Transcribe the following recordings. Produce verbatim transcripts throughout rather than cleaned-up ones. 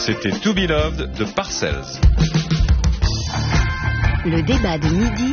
C'était To Be Loved de Parcells. Le débat de midi.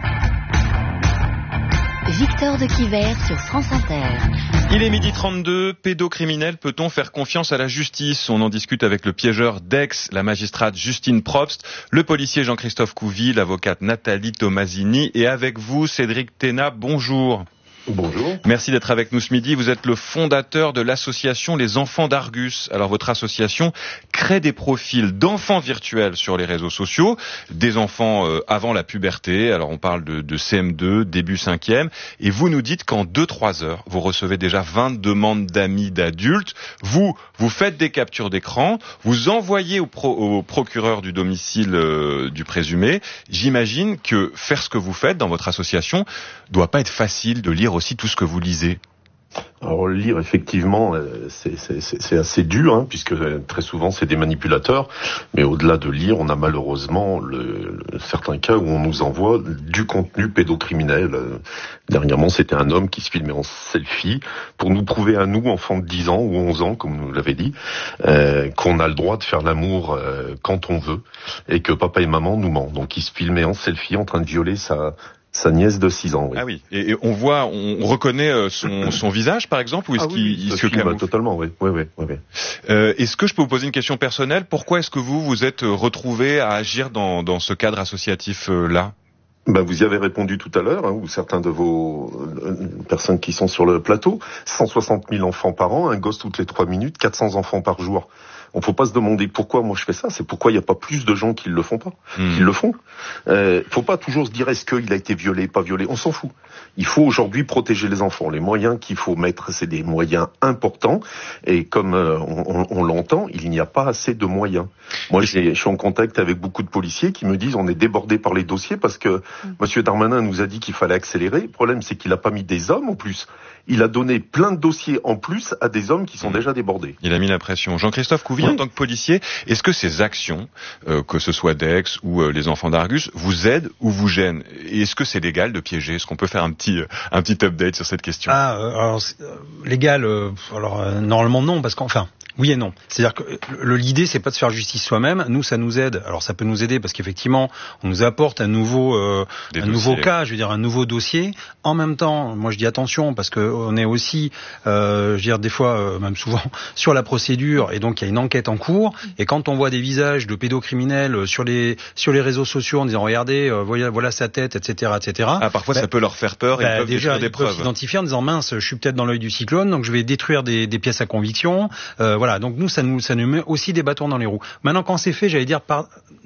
Victor de Quiver sur France Inter. Il est midi trente-deux. Pédocriminel, peut-on faire confiance à la justice? On en discute avec le piégeur d'Aix, la magistrate Justine Probst, le policier Jean-Christophe Couvi, l'avocate Nathalie Tomasini et avec vous Cédric Thénat. Bonjour. Bonjour. Merci d'être avec nous ce midi. Vous êtes le fondateur de l'association Les Enfants d'Argus. Alors votre association crée des profils d'enfants virtuels sur les réseaux sociaux, des enfants euh, avant la puberté. Alors on parle de, de C M deux, début cinquième. Et vous nous dites qu'en deux à trois heures, vous recevez déjà vingt demandes d'amis d'adultes. Vous, vous faites des captures d'écran, vous envoyez au, pro, au procureur du domicile euh, du présumé. J'imagine que faire ce que vous faites dans votre association doit pas être facile de lire aussi tout ce que vous lisez. Alors lire, effectivement, c'est, c'est, c'est assez dur, hein, puisque très souvent c'est des manipulateurs, mais au-delà de lire, on a malheureusement le, le, certains cas où on nous envoie du contenu pédocriminel. Dernièrement, c'était un homme qui se filmait en selfie pour nous prouver à nous, enfants de dix ans ou onze ans, comme nous l'avez dit, euh, qu'on a le droit de faire l'amour euh, quand on veut, et que papa et maman nous mentent. Donc il se filmait en selfie en train de violer sa... sa nièce de six ans, oui. Ah oui. Et, et on voit, on reconnaît son, son visage, par exemple, ou est-ce ah qu'il oui, il se camoufle? Totalement, oui. Oui, oui, oui, oui. Euh, est-ce que je peux vous poser une question personnelle? Pourquoi est-ce que vous vous êtes retrouvé à agir dans, dans ce cadre associatif-là? Ben, vous y avez répondu tout à l'heure, hein, ou certains de vos euh, personnes qui sont sur le plateau. cent soixante mille enfants par an, un gosse toutes les trois minutes, quatre cents enfants par jour. On faut pas se demander pourquoi moi je fais ça, c'est pourquoi il n'y a pas plus de gens qui le font pas, mmh. qui le font. Euh, faut pas toujours se dire est-ce qu'il a été violé, pas violé, on s'en fout. Il faut aujourd'hui protéger les enfants. Les moyens qu'il faut mettre, c'est des moyens importants, et comme euh, on, on, on l'entend, il n'y a pas assez de moyens. Moi, j'ai, je suis en contact avec beaucoup de policiers qui me disent on est débordé par les dossiers parce que mmh. Monsieur Darmanin nous a dit qu'il fallait accélérer. Le problème, c'est qu'il a pas mis des hommes en plus. Il a donné plein de dossiers en plus à des hommes qui sont mmh. déjà débordés. Il a mis la pression. Jean-Christophe Couvi, oui. En tant que policier, est-ce que ces actions, euh, que ce soit d'Aix ou euh, les enfants d'Argus, vous aident ou vous gênent? Et est-ce que c'est légal de piéger? Est-ce qu'on peut faire un petit, un petit update sur cette question? Ah, euh, alors, euh, légal, euh, alors euh, normalement non, parce qu'enfin... Oui et non. C'est-à-dire que le, l'idée, c'est pas de se faire justice soi-même. Nous, ça nous aide. Alors, ça peut nous aider parce qu'effectivement, on nous apporte un nouveau, euh, un dossiers. nouveau cas, je veux dire, un nouveau dossier. En même temps, moi, je dis attention parce que on est aussi, euh, je veux dire, des fois, euh, même souvent, sur la procédure, et donc il y a une enquête en cours. Et quand on voit des visages de pédocriminels sur les sur les réseaux sociaux en disant, regardez, euh, voilà, voilà sa tête, et cetera, et cetera. Ah, parfois, bah, ça peut leur faire peur. Et bah, ils peuvent déjà, des ils preuves. peuvent s'identifier en disant, mince, je suis peut-être dans l'œil du cyclone, donc je vais détruire des, des pièces à conviction. Euh, voilà. Donc nous, ça nous, ça nous met aussi des bâtons dans les roues. Maintenant, quand c'est fait, j'allais dire par,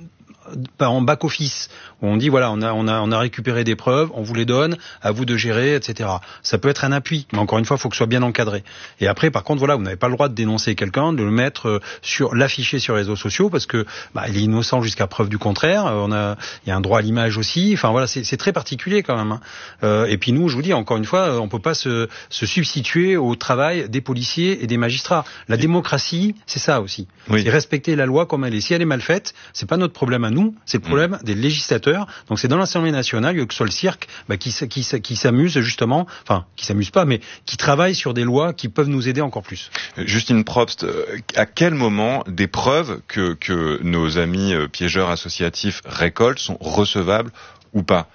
par en back office, où on dit voilà, on a, on a, on a récupéré des preuves, on vous les donne, à vous de gérer, et cetera. Ça peut être un appui, mais encore une fois, il faut que ce soit bien encadré. Et après, par contre, voilà, vous n'avez pas le droit de dénoncer quelqu'un, de le mettre sur, l'afficher sur les réseaux sociaux, parce que bah, il est innocent jusqu'à preuve du contraire. On a, il y a un droit à l'image aussi. Enfin voilà, c'est, c'est très particulier quand même. Hein. Euh, et puis nous, je vous dis encore une fois, on peut pas se, se substituer au travail des policiers et des magistrats. La démocratie, c'est ça aussi. Oui. C'est respecter la loi comme elle est. Si elle est mal faite, c'est pas notre problème à nous, c'est le problème mmh. des législateurs. Donc c'est dans l'Assemblée nationale, que ce soit le cirque, bah, qui, qui, qui s'amuse justement, enfin qui s'amuse pas, mais qui travaille sur des lois qui peuvent nous aider encore plus. Justine Probst, à quel moment des preuves que, que nos amis piégeurs associatifs récoltent sont recevables ou pas?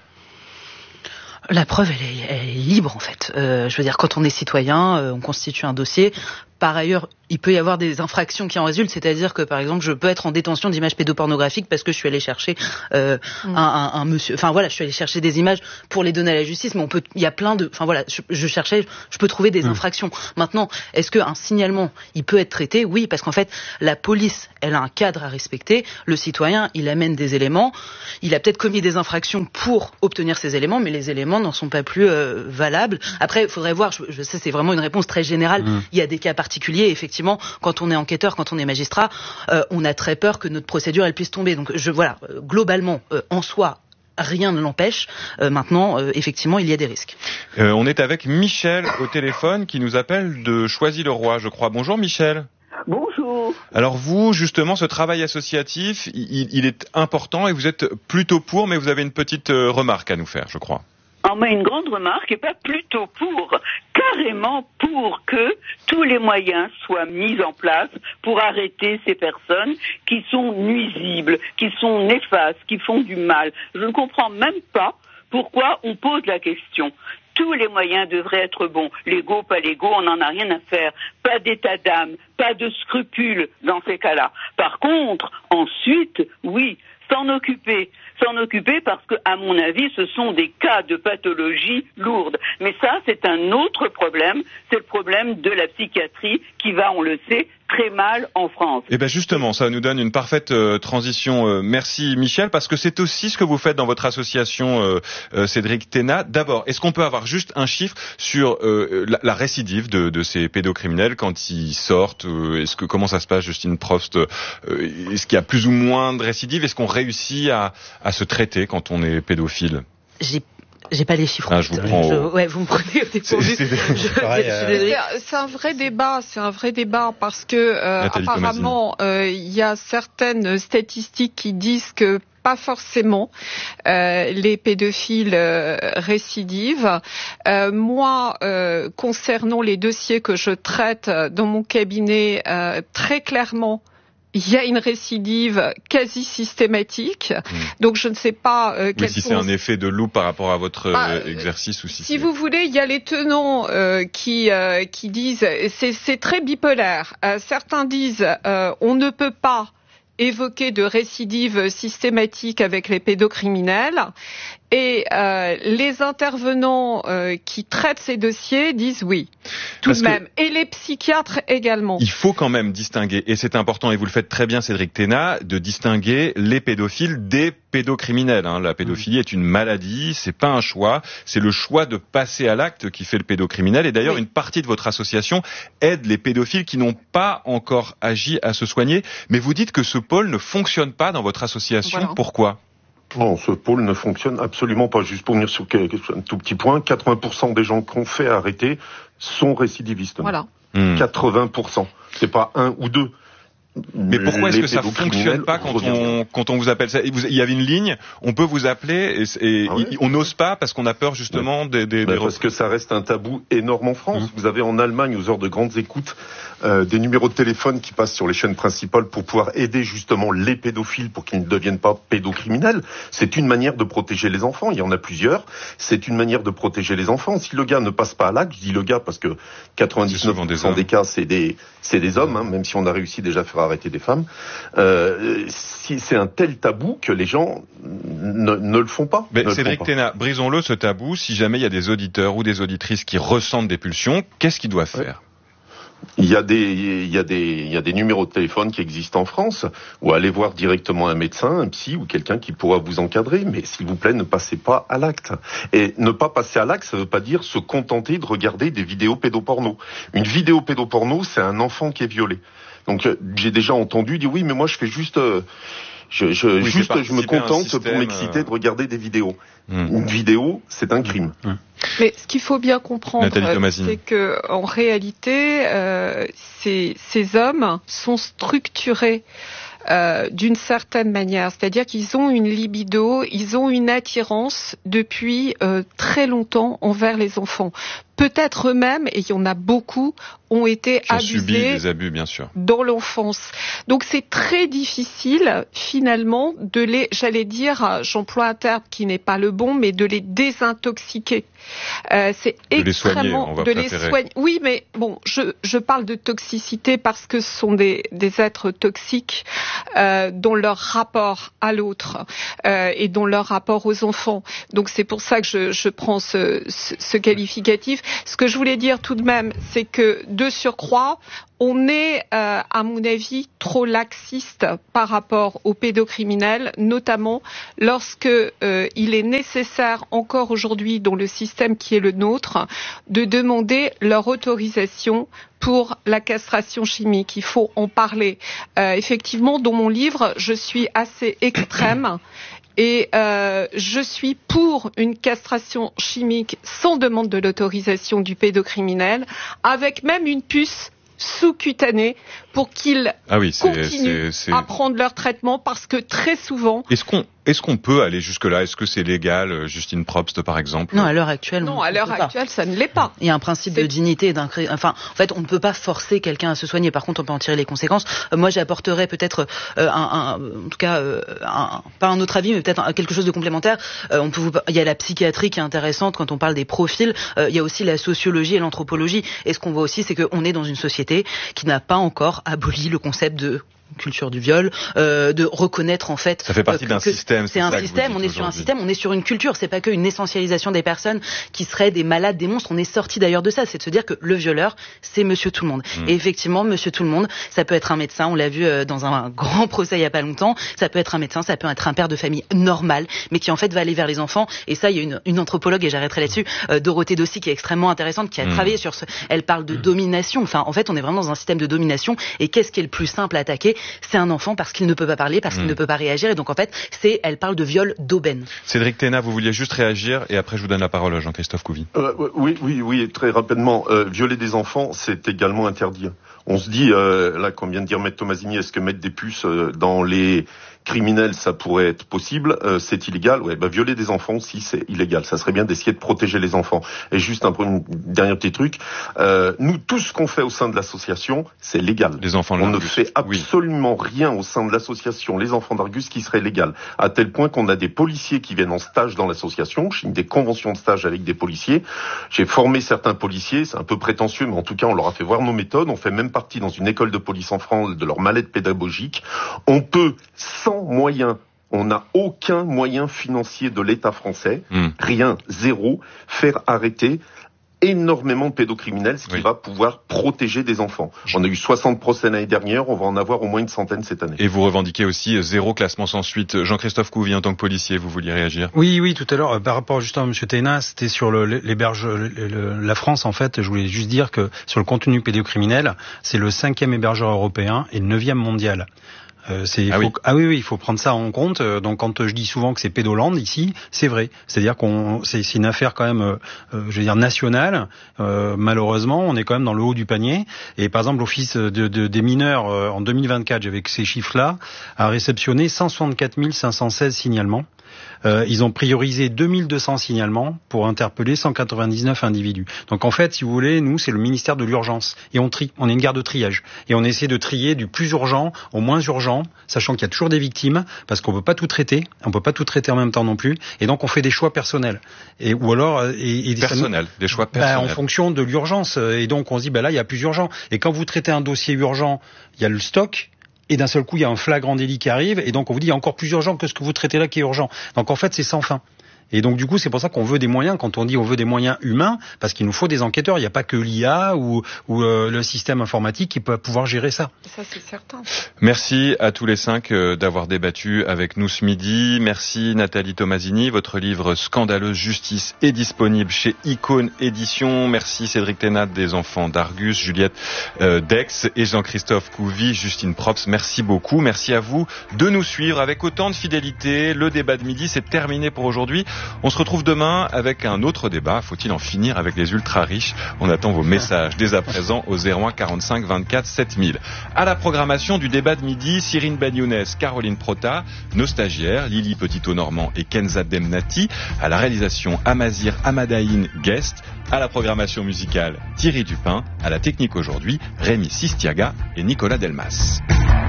La preuve, elle est, elle est libre en fait. Euh, je veux dire, quand on est citoyen, euh, on constitue un dossier. Par ailleurs, il peut y avoir des infractions qui en résultent, c'est-à-dire que par exemple, je peux être en détention d'images pédopornographiques parce que je suis allé chercher euh, mmh. un, un, un monsieur. Enfin voilà, je suis allé chercher des images pour les donner à la justice, mais on peut, il y a plein de. Enfin voilà, je, je cherchais, je peux trouver des mmh. infractions. Maintenant, est-ce qu'un signalement, il peut être traité? Oui, parce qu'en fait, la police, elle a un cadre à respecter. Le citoyen, il amène des éléments. Il a peut-être commis des infractions pour obtenir ces éléments, mais les éléments n'en sont pas plus euh, valables. Après, il faudrait voir. Je, je sais, c'est vraiment une réponse très générale. Mmh. Il y a des cas particulier, effectivement, quand on est enquêteur, quand on est magistrat, euh, on a très peur que notre procédure elle puisse tomber. Donc je voilà, euh, globalement, euh, en soi, rien ne l'empêche. Euh, maintenant, euh, effectivement, il y a des risques. Euh, on est avec Michel au téléphone qui nous appelle de Choisy-le-Roi, je crois. Bonjour Michel. Bonjour. Alors vous, justement, ce travail associatif, il, il est important et vous êtes plutôt pour, mais vous avez une petite remarque à nous faire, je crois. en met une grande remarque et pas plutôt pour, carrément pour que tous les moyens soient mis en place pour arrêter ces personnes qui sont nuisibles, qui sont néfastes, qui font du mal. Je ne comprends même pas pourquoi on pose la question. Tous les moyens devraient être bons. Légaux, pas légaux, on n'en a rien à faire. Pas d'état d'âme, pas de scrupules dans ces cas-là. Par contre, ensuite, oui, s'en occuper. S'en occuper parce que, à mon avis, ce sont des cas de pathologie lourde. Mais ça, c'est un autre problème. C'est le problème de la psychiatrie qui va, on le sait, très mal en France. Et bien justement, ça nous donne une parfaite euh, transition. Euh, merci Michel, parce que c'est aussi ce que vous faites dans votre association, euh, euh, Cédric Thénat. D'abord, est-ce qu'on peut avoir juste un chiffre sur euh, la, la récidive de, de ces pédocriminels quand ils sortent? euh, Est-ce que comment ça se passe, Justine Prost? euh, Est-ce qu'il y a plus ou moins de récidives? Est-ce qu'on réussit à, à se traiter quand on est pédophile? J'ai J'ai pas les chiffres. Ah, je vous prends. Je, ouais, vous me prenez au dépourvu. C'est, c'est, je, pareil, je, je, euh... c'est, c'est un vrai débat. C'est un vrai débat parce que euh, apparemment il euh, y a certaines statistiques qui disent que pas forcément euh, les pédophiles euh, récidivent. Euh, moi, euh, concernant les dossiers que je traite dans mon cabinet, euh, très clairement, il y a une récidive quasi systématique, mmh. donc je ne sais pas euh, oui, si c'est un effet de loupe par rapport à votre bah, euh, exercice ou si, si c'est... vous voulez, il y a les tenants euh, qui euh, qui disent c'est c'est très bipolaire. Euh, certains disent euh, on ne peut pas évoquer de récidive systématique avec les pédocriminels. Et euh, les intervenants euh, qui traitent ces dossiers disent oui, tout Parce de même. Et les psychiatres également. Il faut quand même distinguer, et c'est important, et vous le faites très bien, Cédric Thénat, de distinguer les pédophiles des pédocriminels. Hein. La pédophilie mmh. est une maladie, c'est pas un choix, c'est le choix de passer à l'acte qui fait le pédocriminel. Et d'ailleurs, oui. une partie de votre association aide les pédophiles qui n'ont pas encore agi à se soigner. Mais vous dites que ce pôle ne fonctionne pas dans votre association. Voilà. Pourquoi ? Non, ce pôle ne fonctionne absolument pas. Juste pour venir sur un tout petit point, quatre-vingts pour cent des gens qu'on fait arrêter sont récidivistes. Voilà. Mmh. quatre-vingts pour cent. C'est pas un ou deux. Mais pourquoi est-ce que ça fonctionne pas quand on, quand on vous appelle ça? Il y avait une ligne, on peut vous appeler et, et ah oui. on n'ose pas parce qu'on a peur justement ouais. des, des, bah des... Parce que ça reste un tabou énorme en France. Mmh. Vous avez en Allemagne, aux heures de grandes écoutes, euh, des numéros de téléphone qui passent sur les chaînes principales pour pouvoir aider justement les pédophiles pour qu'ils ne deviennent pas pédocriminels. C'est une manière de protéger les enfants. Il y en a plusieurs. C'est une manière de protéger les enfants. Si le gars ne passe pas à l'acte, je dis le gars parce que quatre-vingt-dix-neuf pour cent des, des cas, c'est des, c'est des hommes, hein, même si on a réussi déjà à faire arrêter des femmes. Euh, si c'est un tel tabou que les gens ne, ne le font pas. Mais Cédric Thénat, brisons-le ce tabou. Si jamais il y a des auditeurs ou des auditrices qui ressentent des pulsions, qu'est-ce qu'ils doivent faire ? Il y a des, il y a des, il y a des numéros de téléphone qui existent en France, ou allez voir directement un médecin, un psy ou quelqu'un qui pourra vous encadrer. Mais s'il vous plaît, ne passez pas à l'acte. Et ne pas passer à l'acte, ça ne veut pas dire se contenter de regarder des vidéos pédoporno. Une vidéo pédoporno, c'est un enfant qui est violé. Donc j'ai déjà entendu dire oui, mais moi je fais juste, euh, je, je, oui, juste, je me contente système, pour m'exciter euh... de regarder des vidéos. Mmh. Une vidéo, c'est un crime. Mmh. Mais ce qu'il faut bien comprendre, c'est que en réalité, euh, ces, ces hommes sont structurés euh, d'une certaine manière, c'est-à-dire qu'ils ont une libido, ils ont une attirance depuis euh, très longtemps envers les enfants. Peut-être eux-mêmes, et il y en a beaucoup, ont été Qui abusés subi des abus, bien sûr. dans l'enfance. Donc c'est très difficile, finalement, de les, j'allais dire, j'emploie un terme qui n'est pas le bon, mais de les désintoxiquer. Euh, c'est de extrêmement les soigner, on va de les soigner. Oui, mais bon, je je parle de toxicité parce que ce sont des des êtres toxiques euh, dans leur rapport à l'autre euh, et dans leur rapport aux enfants. Donc c'est pour ça que je je prends ce ce, ce qualificatif. Ce que je voulais dire tout de même, c'est que de surcroît, on est, euh, à mon avis, trop laxiste par rapport aux pédocriminels, notamment lorsque euh, il est nécessaire encore aujourd'hui, dans le système qui est le nôtre, de demander leur autorisation pour la castration chimique. Il faut en parler. Euh, effectivement, dans mon livre, je suis assez extrême. Et euh, je suis pour une castration chimique sans demande de l'autorisation du pédocriminel, avec même une puce sous-cutanée pour qu'ils ah oui, c'est, continuent c'est, c'est... à prendre leur traitement, parce que très souvent, est-ce qu'on Est-ce qu'on peut aller jusque-là? Est-ce que c'est légal, Justine Probst, par exemple? Non, à l'heure actuelle, Non, on à l'heure actuelle, ça ne l'est pas. Il y a un principe c'est... de dignité, d'un, enfin, en fait, on ne peut pas forcer quelqu'un à se soigner. Par contre, on peut en tirer les conséquences. Euh, moi, j'apporterais peut-être euh, un, un, en tout cas, euh, un, pas un autre avis, mais peut-être un, quelque chose de complémentaire. Euh, on peut vous, il y a la psychiatrie qui est intéressante quand on parle des profils. Euh, il y a aussi la sociologie et l'anthropologie. Et ce qu'on voit aussi, c'est qu'on est dans une société qui n'a pas encore aboli le concept de culture du viol, euh, de reconnaître en fait. Ça fait partie euh, d'un système. C'est, c'est un système. On est sur un système. On est sur une culture. C'est pas qu'une essentialisation des personnes qui seraient des malades, des monstres. On est sorti d'ailleurs de ça. C'est de se dire que le violeur, c'est Monsieur Tout le Monde. Mmh. Et effectivement, Monsieur Tout le Monde, ça peut être un médecin. On l'a vu euh, dans un grand procès il y a pas longtemps. Ça peut être un médecin. Ça peut être un père de famille normal, mais qui en fait va aller vers les enfants. Et ça, il y a une, une anthropologue et j'arrêterai là-dessus, euh, Dorothée Dossi, qui est extrêmement intéressante, qui a mmh. travaillé sur ce. Elle parle de mmh. domination. Enfin, en fait, on est vraiment dans un système de domination. Et qu'est-ce qui est le plus simple à attaquer? C'est un enfant parce qu'il ne peut pas parler, parce qu'il mmh. ne peut pas réagir. Et donc, en fait, c'est, elle parle de viol d'aubaine. Cédric Thénat, vous vouliez juste réagir et après, je vous donne la parole à Jean-Christophe Couvi. Euh, oui, oui, oui, très rapidement. Euh, violer des enfants, c'est également interdit. On se dit, euh, là, comme vient de dire Maître Tomasini, est-ce que mettre des puces euh, dans les criminels, ça pourrait être possible? euh, C'est illégal. Ouais, bah, violer des enfants aussi, c'est illégal. Ça serait bien d'essayer de protéger les enfants. Et juste un, un dernier petit truc. Euh, nous, tout ce qu'on fait au sein de l'association, c'est légal. Les enfants On ne fait absolument oui. rien au sein de l'association Les Enfants d'Argus qui serait légal. À tel point qu'on a des policiers qui viennent en stage dans l'association. Je signe des conventions de stage avec des policiers. J'ai formé certains policiers. C'est un peu prétentieux, mais en tout cas, on leur a fait voir nos méthodes. On fait même partie dans une école de police en France de leur mallette pédagogique. On peut, sans moyens, on n'a aucun moyen financier de l'État français, mmh. rien, zéro, faire arrêter énormément de pédocriminels, ce qui oui. va pouvoir protéger des enfants. On a eu soixante procès l'année dernière, on va en avoir au moins une centaine cette année. Et vous revendiquez aussi zéro classement sans suite. Jean-Christophe Couvi, en tant que policier, vous vouliez réagir? Oui, oui, tout à l'heure, par rapport justement à M. Thénat, c'était sur le, l'héberge, le, le, la France, en fait, je voulais juste dire que sur le contenu pédocriminel, c'est le cinquième hébergeur européen et le neuvième mondial. Euh, c'est, ah, faut, oui. ah oui, oui, il faut prendre ça en compte. Donc, quand je dis souvent que c'est Pédoland ici, c'est vrai. C'est-à-dire qu'on, c'est, c'est une affaire quand même, euh, je veux dire nationale. Euh, malheureusement, on est quand même dans le haut du panier. Et par exemple, l'Office de, de, des mineurs euh, en deux mille vingt-quatre, avec ces chiffres-là, a réceptionné cent soixante-quatre mille cinq cent seize signalements. Euh, ils ont priorisé deux mille deux cents signalements pour interpeller cent quatre-vingt-dix-neuf individus. Donc en fait, si vous voulez, nous, c'est le ministère de l'urgence. Et on trie, on est une gare de triage. Et on essaie de trier du plus urgent au moins urgent, sachant qu'il y a toujours des victimes, parce qu'on peut pas tout traiter, on peut pas tout traiter en même temps non plus. Et donc on fait des choix personnels. Et, ou alors... Et, et personnels, des choix personnels. Ben, en fonction de l'urgence. Et donc on se dit, ben là, il y a plus urgent. Et quand vous traitez un dossier urgent, il y a le stock. Et d'un seul coup, il y a un flagrant délit qui arrive, et donc on vous dit il y a encore plus urgent que ce que vous traitez là qui est urgent. Donc en fait, c'est sans fin. Et donc du coup, c'est pour ça qu'on veut des moyens. Quand on dit on veut des moyens humains, parce qu'il nous faut des enquêteurs. Il n'y a pas que l'I A ou, ou euh, le système informatique qui peut pouvoir gérer ça. Ça, c'est certain. Merci à tous les cinq euh, d'avoir débattu avec nous ce midi. Merci Nathalie Tomasini. Votre livre Scandaleuse Justice est disponible chez Icône Éditions. Merci Cédric Thénat des Enfants d'Argus, Juliette euh, Dex et Jean-Christophe Couvi, Justine Probst. Merci beaucoup. Merci à vous de nous suivre avec autant de fidélité. Le débat de midi, c'est terminé pour aujourd'hui. On se retrouve demain avec un autre débat. Faut-il en finir avec les ultra riches? On attend vos messages dès à présent au zéro un quarante-cinq vingt-quatre sept mille. À la programmation du débat de midi, Cyrine Bagnounès, Caroline Prota, nos stagiaires, Lily Petito-Normand et Kenza Demnati. À la réalisation, Amazir Amadaïn Guest. À la programmation musicale, Thierry Dupin. À la technique aujourd'hui, Rémi Sistiaga et Nicolas Delmas.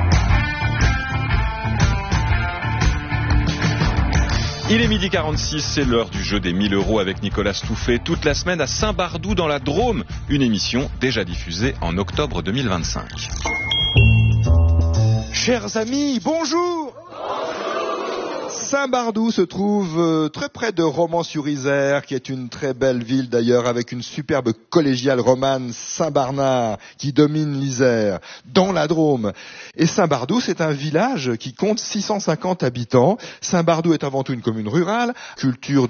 Il est midi quarante-six, c'est l'heure du jeu des mille euros avec Nicolas Stouffet, toute la semaine à Saint-Bardou dans la Drôme. Une émission déjà diffusée en octobre deux mille vingt-cinq. Chers amis, bonjour. Saint-Bardou se trouve euh, très près de Romans-sur-Isère, qui est une très belle ville d'ailleurs, avec une superbe collégiale romane Saint-Barnard qui domine l'Isère, dans la Drôme. Et Saint-Bardou, c'est un village qui compte six cent cinquante habitants. Saint-Bardou est avant tout une commune rurale, culture